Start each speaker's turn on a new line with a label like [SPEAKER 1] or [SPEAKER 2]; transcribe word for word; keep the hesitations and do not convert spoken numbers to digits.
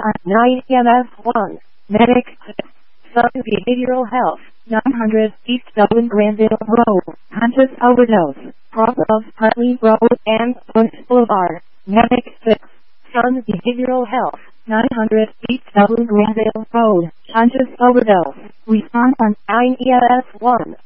[SPEAKER 1] on nine E M S one, Medic Sun Behavioral Health, nine hundred East Dublin Granville Road, Conscious Overdose, cross of Huntley Road and Punch Boulevard, Medic six, Sun Behavioral Health, nine hundred East Dublin Granville Road, Conscious Overdose, response on nine E M S one.